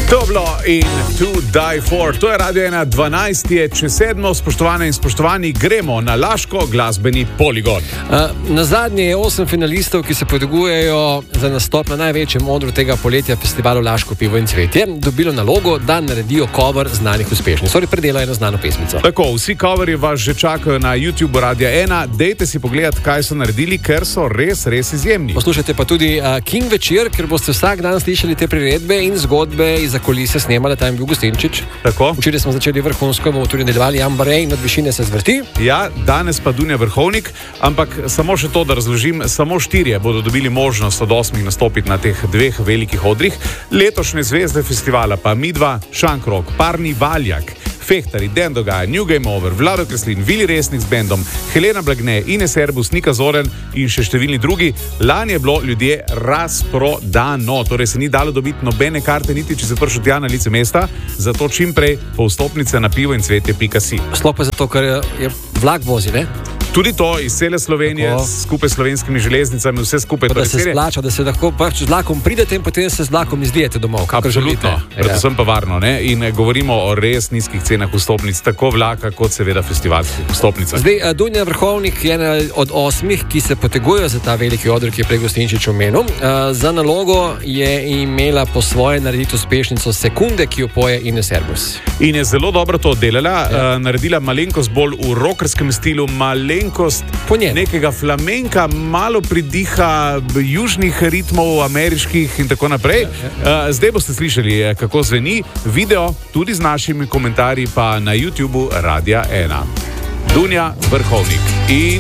Toblo in To Die For. To je Radio 1, 12 je čez 7. Spoštovane in spoštovani, gremo na Laško glasbeni poligon. Na zadnje je 8 finalistov, ki se potegujejo za nastop na največjem odru tega poletja festivalu Laško pivo in cvetje, dobilo nalogo, da naredijo cover znanih uspešnic. Torej predelajo eno znano pesmico. Tako, vsi coverji vas že čakajo na YouTube Radio 1. Dejte si pogledati, kaj so naredili, ker so res izjemni. Poslušajte pa tudi King večer, ker boste vsak dan slišali te priredbe in zgodbe iz kulise snemala, tam je bil Gostinčič. Tako. Včeraj smo začeli vrhunsko, bomo tudi nadaljevali Jambarej in od višine se zvrti. Ja, danes pa Dunja Vrhovnik, ampak samo še to, da razložim, samo 4 bodo dobili možnost od 8 nastopiti na teh 2 velikih odrih. Letošnje zvezde festivala pa Midva, Šankrok, Parni Valjak, Fehtari, Den Dogaj, New Game Over, Vlado Kreslin, Vili Resnik z bendom, Helena Blagne, Ines Erbus, Nika Zoren in še številni drugi. Lani je bilo ljudje razprodano, torej se ni dalo dobiti nobene karte, niti če se prišel tja na lice mesta, zato čim prej po vstopnice na pivo in cvetje.si. Sploh pa zato, ker je vlak vozi, ne? Tudi to iz cele Slovenije, skupaj s slovenskimi železnicami, vse skupaj. Da se splača, da se lahko z vlakom pridete in potem se z vlakom izdijete domov. Absolutno, predvsem pa varno, ne? In govorimo o res nizkih cenah vstopnic, tako vlaka kot seveda festivalskih vstopnicah. Zdaj, Dunja Vrhovnik je ena od 8, ki se potegujejo za ta veliki oder, ki je prej Gostinčič omenil. Za nalogo je imela po svoje narediti uspešnico Sekunde, ki jo poje Ines Erbus. In je zelo dobro to oddelala, naredila malenkost bolj v rockerskem stilu, malenkost nekega flamenka, malo pridiha južnih ritmov, ameriških in tako naprej. Zdaj boste slišali, kako zveni video, tudi z našimi komentarji pa na YouTubeu Radia 1. Dunja Vrhovnik.